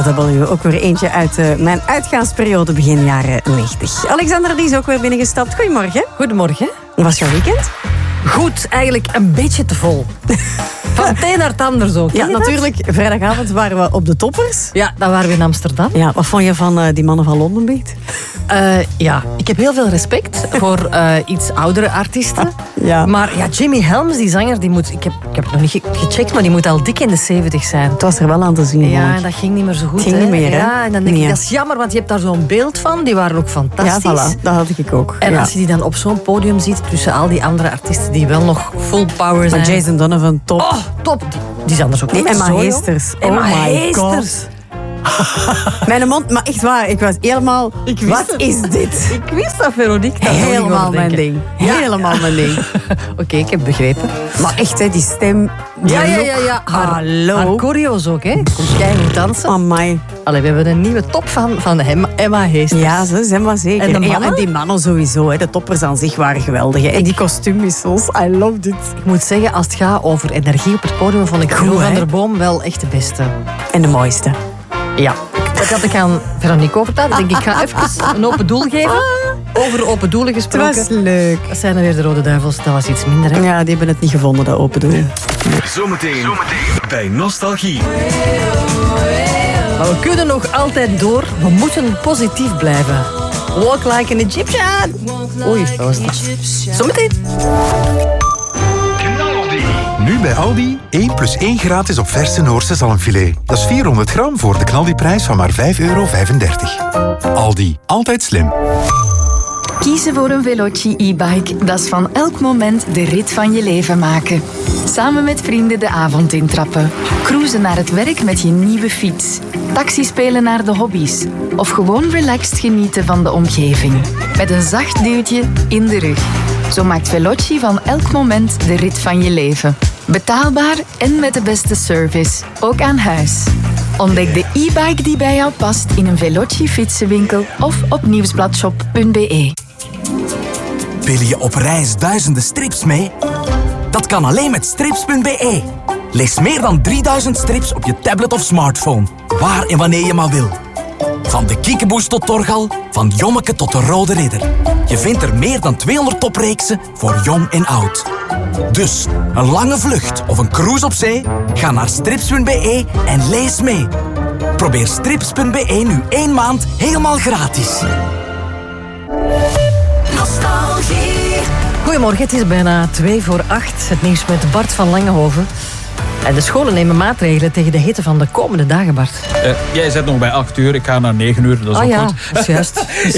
W. Ook weer eentje uit mijn uitgaansperiode begin jaren 90. Alexander, die is ook weer binnengestapt. Goedemorgen. Goedemorgen. Hoe was jouw weekend? Goed, eigenlijk een beetje te vol. Van het een naar het ander zo. Ja, natuurlijk. Vrijdagavond waren we op de Toppers. Ja, dan waren we in Amsterdam. Ja, wat vond je van die mannen van Londen Beat? Ja, ik heb heel veel respect voor iets oudere artiesten. Ja. Maar ja, Jimmy Helms, die zanger, die moet... Ik heb het nog niet gecheckt, maar die moet al dik in de 70 zijn. Het was er wel aan te zien. Ja, dat ging niet meer zo goed. Het ging niet meer, hè? Ja, en dan denk Nee. ik, dat is jammer, want je hebt daar zo'n beeld van. Die waren ook fantastisch. Ja, voilà. Dat had ik ook. En ja. als je die dan op zo'n podium ziet, tussen al die andere artiesten die wel nog full power zijn. Maar Jason Donovan, top. Oh, top. Die is anders ook Die niet Emma zo, joh. Heesters. Emma Oh my Heesters. god. Mijn mond, maar echt waar. Ik was helemaal... Wat is dit? Ik wist dat Veronique dat Helemaal mijn ding. Ja. Helemaal mijn ding. Oké, ik heb begrepen. Maar echt, hè, die stem... Die look. Hallo. Haar choreo's ook, hè. Komt keihard dansen. Amai. Allee, we hebben een nieuwe top van Emma Heesters. Ja, ze zijn maar zeker. En de mannen? en die mannen sowieso. Hè. De toppers aan zich waren geweldig. Hè. En die kostuumwissels. I love it. Ik moet zeggen, als het gaat over energie op het podium, vond ik Goed, Roel hè? van der Boom wel echt de beste. En de mooiste. Ja. Dat had ik aan Veronique overtuigd. Ik denk, ik ga even een open doel geven. Over open doelen Het gesproken. was leuk. Dat zijn er weer de Rode Duivels. Dat was iets minder, hè. Ja, die hebben het niet gevonden, dat open doel. Zometeen bij Nostalgie. Maar we kunnen nog altijd door. We moeten positief blijven. Walk like an Egyptian. Oei, dat was dat. Zometeen. Nu bij Aldi 1 plus 1 gratis op verse Noorse zalmfilet. Dat is 400 gram voor de knaldiprijs van maar €5,35. Aldi, altijd slim. Kiezen voor een Veloci e-bike, dat is van elk moment de rit van je leven maken. Samen met vrienden de avond intrappen. Cruisen naar het werk met je nieuwe fiets. Taxi spelen naar de hobby's. Of gewoon relaxed genieten van de omgeving. Met een zacht duwtje in de rug. Zo maakt Veloci van elk moment de rit van je leven. Betaalbaar en met de beste service. Ook aan huis. Ontdek de e-bike die bij jou past in een Veloci fietsenwinkel of op nieuwsbladshop.be. Wil je op reis duizenden strips mee? Dat kan alleen met strips.be. Lees meer dan 3000 strips op je tablet of smartphone. Waar en wanneer je maar wil. Van de Kiekeboes tot Torgal, van Jommeke tot de Rode Ridder. Je vindt er meer dan 200 topreeksen voor jong en oud. Dus, een lange vlucht of een cruise op zee? Ga naar strips.be en lees mee. Probeer strips.be nu 1 maand helemaal gratis. Goedemorgen, het is bijna 7:02. Het nieuws met Bart van Langenhoven. En de scholen nemen maatregelen tegen de hitte van de komende dagen, Bart. Jij zit nog bij 8 uur, ik ga naar 9 uur, dat is ook ja, goed. dat is juist. Dus,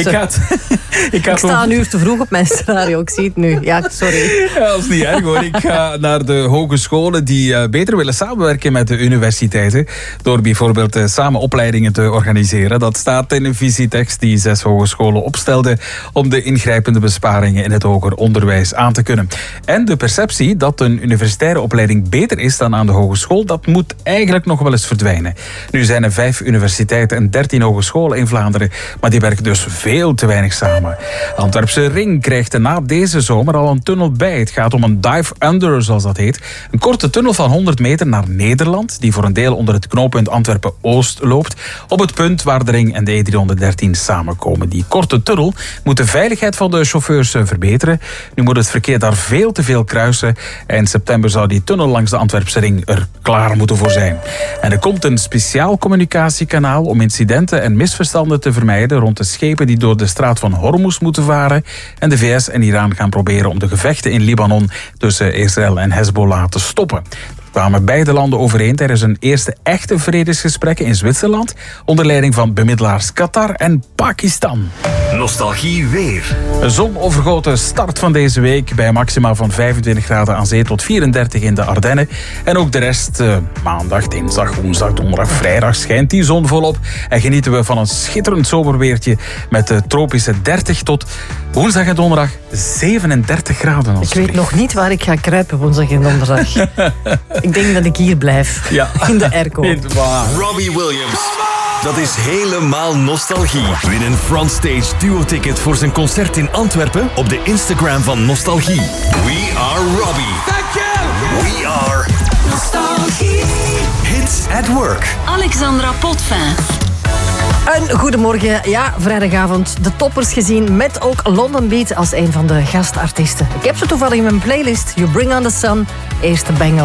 ik sta een uur te vroeg op mijn scenario, ik zie het nu. Ja, sorry. Ja, dat is niet erg hoor. Ik ga naar de hogescholen die beter willen samenwerken met de universiteiten. Door bijvoorbeeld samen opleidingen te organiseren. Dat staat in een visietekst die 6 hogescholen opstelden om de ingrijpende besparingen in het hoger onderwijs aan te kunnen. En de perceptie dat een universitaire opleiding beter is dan aan de hogeschool, dat moet eigenlijk nog wel eens verdwijnen. Nu zijn er 5 universiteiten en 13 hogescholen in Vlaanderen, maar die werken dus veel te weinig samen. Antwerpse Ring krijgt na deze zomer al een tunnel bij. Het gaat om een dive under, zoals dat heet. Een korte tunnel van 100 meter naar Nederland, die voor een deel onder het knooppunt Antwerpen-Oost loopt, op het punt waar de Ring en de E313 samenkomen. Die korte tunnel moet de veiligheid van de chauffeurs verbeteren. Nu moet het verkeer daar veel te veel kruisen. In september zou die tunnel langs de Antwerpse Ring er klaar moeten voor zijn. En er komt een speciaal communicatiekanaal om incidenten en misverstanden te vermijden rond de schepen die door de straat van Hormuz moeten varen. En de VS en Iran gaan proberen om de gevechten in Libanon tussen Israël en Hezbollah te stoppen. Kwamen beide landen overeen tijdens een eerste echte vredesgesprekken in Zwitserland onder leiding van bemiddelaars Qatar en Pakistan. Nostalgie weer. Een zonovergoten start van deze week bij maxima van 25 graden aan zee tot 34 in de Ardennen. En ook de rest, maandag, dinsdag, woensdag, donderdag, vrijdag schijnt die zon volop. En genieten we van een schitterend zomerweertje met de tropische 30 tot woensdag en donderdag 37 graden. Ik weet nog niet waar ik ga kruipen woensdag en donderdag. Ik denk dat ik hier blijf. Ja. In de airco. Niet waar. Robbie Williams. Dat is helemaal nostalgie. Win een Frontstage duo-ticket voor zijn concert in Antwerpen op de Instagram van Nostalgie. We are Robbie. Thank you. We are Nostalgie. Hits at Work. Alexandra Potvin. Een goedemorgen. Ja, vrijdagavond de toppers gezien met ook London Beat als een van de gastartiesten. Ik heb ze toevallig in mijn playlist. You Bring on the Sun, eerste bangel.